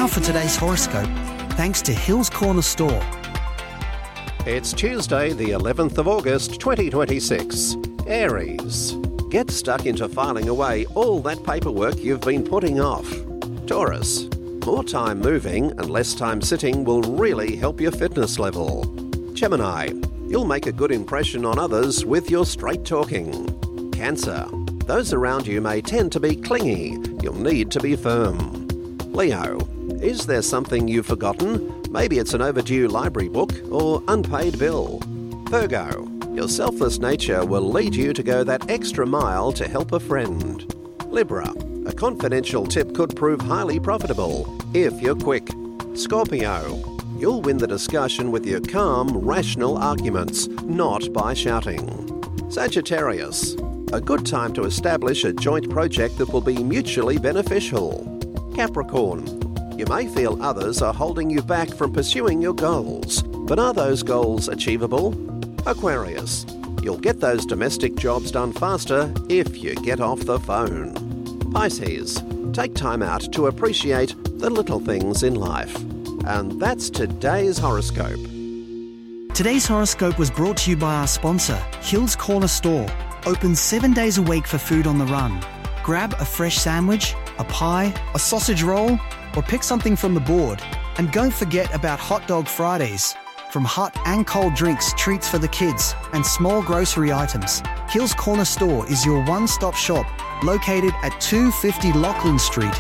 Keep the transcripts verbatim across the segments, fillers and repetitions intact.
for today's horoscope, thanks to Hills Corner Store. It's Tuesday, the eleventh of August, twenty twenty-six. Aries. Get stuck into filing away all that paperwork you've been putting off. Taurus. More time moving and less time sitting will really help your fitness level. Gemini. You'll make a good impression on others with your straight talking. Cancer. Those around you may tend to be clingy. You'll need to be firm. Leo. Is there something you've forgotten? Maybe it's an overdue library book or unpaid bill. Virgo. Your selfless nature will lead you to go that extra mile to help a friend. Libra. A confidential tip could prove highly profitable if you're quick. Scorpio. You'll win the discussion with your calm, rational arguments, not by shouting. Sagittarius. A good time to establish a joint project that will be mutually beneficial. Capricorn. You may feel others are holding you back from pursuing your goals, but are those goals achievable? Aquarius. You'll get those domestic jobs done faster if you get off the phone. Pisces. Take time out to appreciate the little things in life. And that's today's horoscope. Today's horoscope was brought to you by our sponsor, Hills Corner Store. Open seven days a week for food on the run. Grab a fresh sandwich, a pie, a sausage roll, or pick something from the board. And don't forget about Hot Dog Fridays. From hot and cold drinks, treats for the kids, and small grocery items, Hills Corner Store is your one-stop shop, located at two fifty Lachlan Street.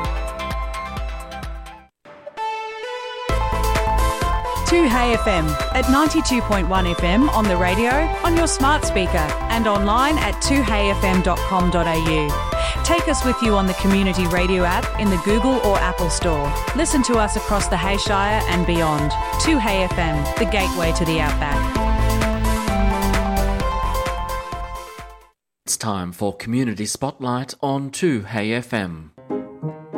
two Hey F M at ninety-two point one F M on the radio, on your smart speaker, and online at two hey f m dot com dot a u. Take us with you on the Community Radio app in the Google or Apple Store. Listen to us across the Hayshire and beyond. two Hey F M, the gateway to the outback. It's time for Community Spotlight on two Hey F M.